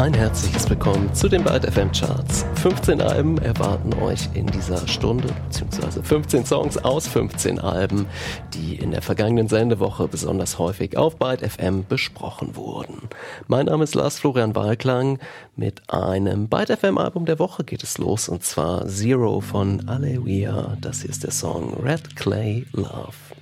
Ein herzliches Willkommen zu den Byte FM Charts. 15 Alben erwarten euch in dieser Stunde, beziehungsweise 15 Songs aus 15 Alben, die in der vergangenen Sendewoche besonders häufig auf Byte FM besprochen wurden. Mein Name ist Lars Florian Walklang. Mit einem Byte FM Album der Woche geht es los, und zwar Zero von Aleluia. Das hier ist der Song Red Clay Love.